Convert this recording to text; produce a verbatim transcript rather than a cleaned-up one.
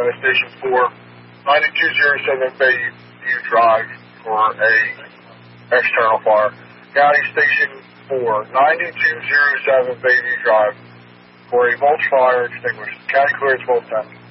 County Station four, ninety-two oh seven Bayview Drive for a external fire. County Station four, ninety-two oh seven Bayview Drive for a mulch fire extinguished. County clears both times.